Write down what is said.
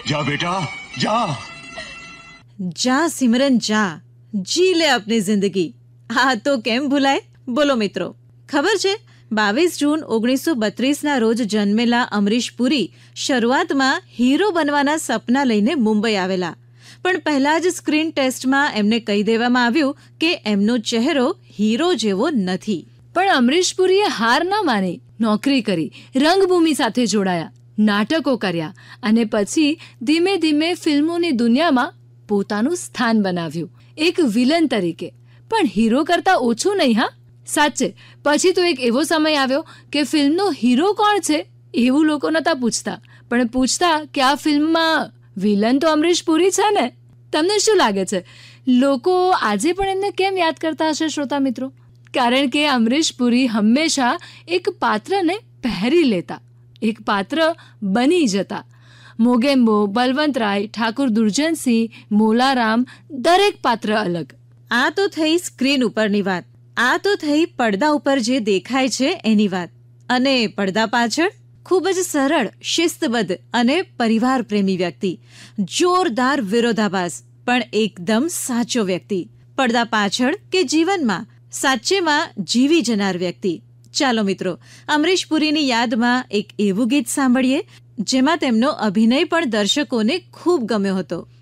જા બેટા જા. જા સિમરન જા, જી લે આપની જિંદગી. આ તો કેમ ભૂલાય. બોલો મિત્રો, ખબર છે 22 જૂન 1932ના રોજ જન્મેલા અમરીશ પુરી શરૂઆતમાં હીરો બનવાના સપના લઈને મુંબઈ આવેલા, પણ પહેલા જ સ્ક્રીન ટેસ્ટમાં એમને કહી દેવામાં આવ્યું કે એમનો ચહેરો હીરો જેવો નથી. પણ અમરીશ પુરીએ હાર ન માની, નોકરી કરી, રંગભૂમિ સાથે જોડાયા, નાટકો કર્યા અને પછી ધીમે ધીમે ફિલ્મોની દુનિયામાં પોતાનું સ્થાન બનાવ્યું, એક વિલન તરીકે. પણ હીરો કરતા ઓછું નહીં. હા, સાચે. પછી તો એક એવો સમય આવ્યો કે ફિલ્મનો હીરો કોણ છે એવું લોકો નતા પૂછતા, પણ પૂછતા કે આ ફિલ્મમાં વિલન તો અમરીશ પુરી છે ને. તમને શું લાગે છે, લોકો આજે પણ એમને કેમ યાદ કરતા હશે શ્રોતા મિત્રો? કારણ કે અમરીશ પુરી હંમેશા એક પાત્રને પહેરી લેતા, એક પાત્ર બની જતા. મોગેમ્બો, બલવંતરાય, ઠાકુર દુર્જનસિંહ, મોલારામ, દરેક પાત્ર અલગ. આ તો થઈ સ્ક્રીન ઉપરની વાત, આ તો થઈ પડદા ઉપર જે દેખાય છે એની વાત. અને પડદા પાછળ ખૂબ જ સરળ, શિસ્તબદ્ધ અને પરિવાર પ્રેમી વ્યક્તિ, જોરદાર વિરોધાભાસ પણ એકદમ સાચો વ્યક્તિ. પડદા પાછળ કે જીવનમાં સાચેમાં જીવી જનાર વ્યક્તિ. ચાલો મિત્રો, અમરીશ પુરીની યાદમાં એક એવું ગીત સાંભળીએ જેમાં તેમનો અભિનય પણ દર્શકોને ખૂબ ગમ્યો હતો.